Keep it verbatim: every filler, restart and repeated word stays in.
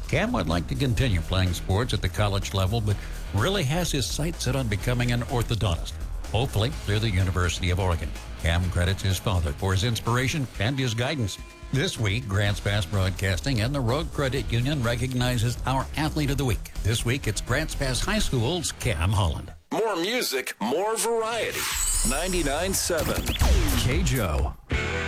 Cam would like to continue playing sports at the college level, but really has his sights set on becoming an orthodontist, hopefully through the University of Oregon. Cam credits his father for his inspiration and his guidance. This week, Grants Pass Broadcasting and the Road Credit Union recognizes our Athlete of the Week. This week, it's Grants Pass High School's Cam Holland. More music, more variety. ninety-nine point seven K J O.